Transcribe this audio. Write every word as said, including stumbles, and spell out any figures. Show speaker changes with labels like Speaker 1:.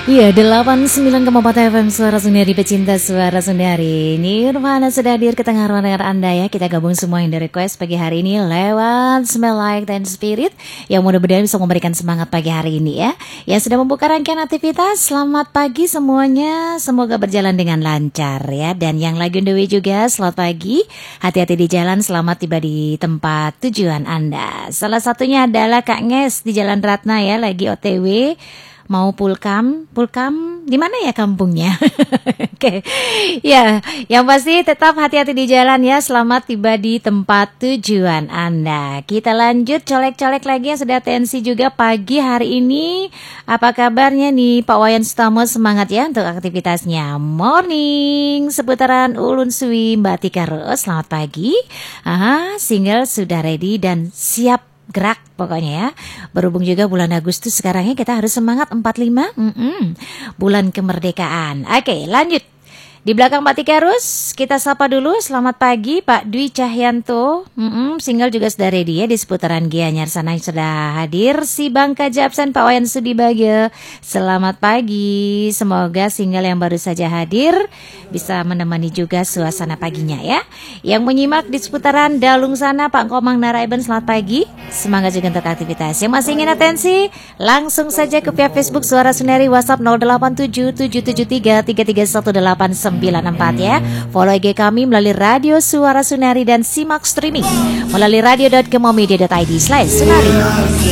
Speaker 1: Iya, delapan puluh sembilan koma empat F M Suara Sundari, pecinta Suara Sundari. Nirvana sudah hadir ke tengah ruang dengar Anda ya. Kita gabung semua yang di request pagi hari ini lewat Smell Like Teen Spirit, yang mudah-mudahan bisa memberikan semangat pagi hari ini ya. Yang sudah membuka rangkaian aktivitas, selamat pagi semuanya. Semoga berjalan dengan lancar ya. Dan yang lagi on the way juga, selamat pagi. Hati-hati di jalan, selamat tiba di tempat tujuan Anda. Salah satunya adalah Kak Nges di Jalan Ratna ya, lagi O T W. Mau pulkam, pulkam di mana ya kampungnya? Oke, ya, yang pasti tetap hati-hati di jalan ya. Selamat tiba di tempat tujuan Anda. Kita lanjut colek-colek lagi yang sudah atensi juga pagi hari ini. Apa kabarnya nih Pak Wayan Sutamo? Semangat ya untuk aktivitasnya. Morning, seputaran Ulun Suwi Mbak Tika Ros. Selamat pagi. Aha, single sudah ready dan siap gerak pokoknya ya. Berhubung juga bulan Agustus sekarang ya, kita harus semangat empat puluh lima mm-mm. bulan kemerdekaan. Oke, lanjut. Di belakang Mbak Tika Rus, kita sapa dulu. Selamat pagi Pak Dwi Cahyanto. Mm-mm, single juga sudah ready ya di seputaran Gianyar sana yang sudah hadir. Si Bangka Japsen Pak Wayan Sudibage. Selamat pagi. Semoga single yang baru saja hadir bisa menemani juga suasana paginya ya. Yang menyimak di seputaran Dalung sana Pak Komang Naraiban, selamat pagi. Semangat juga untuk aktivitas. Yang masih ingin atensi, langsung saja ke pihak Facebook Suara Sundari, WhatsApp nol delapan tujuh tujuh tujuh tiga tiga tiga satu delapan sembilan empat ya. Follow I G kami melalui Radio Suara Sundari dan simak streaming melalui radio dot gemomedia dot id slash sunari.